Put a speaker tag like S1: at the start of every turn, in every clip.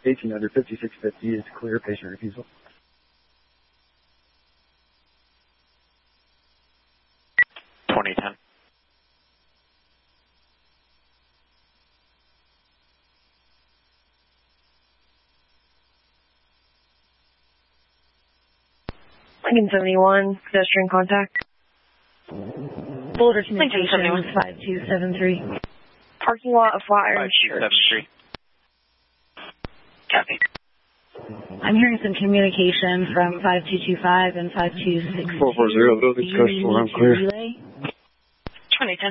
S1: 1800 5650 is clear, patient refusal.
S2: Lincoln 71, pedestrian contact.
S3: Boulder Communications 5273.
S2: Parking lot of Flatiron Church.
S4: 5273.
S2: Copy.
S3: I'm hearing some communication from 5225 and 5262.
S1: 440, building discussion, I'm clear.
S2: 2010.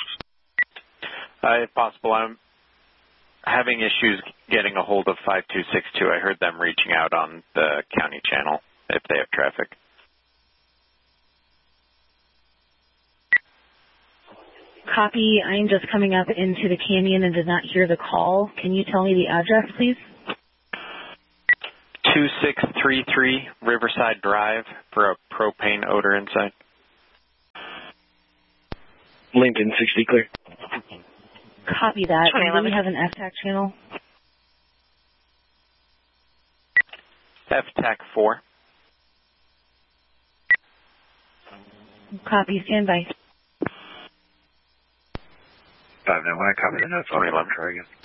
S4: If possible, I'm having issues getting a hold of 5262. I heard them reaching out on the county channel if they have traffic.
S3: Copy. I am just coming up into the canyon and did not hear the call. Can you tell me the address, please?
S4: 2633 Riverside Drive for a propane odor inside.
S1: Lincoln 60 clear.
S3: Copy that. Do
S2: 2011.
S3: we have an FTAC channel?
S4: FTAC 4.
S3: Copy. Stand by.
S1: 591, I copy the notes.
S4: 2011.
S1: Try again.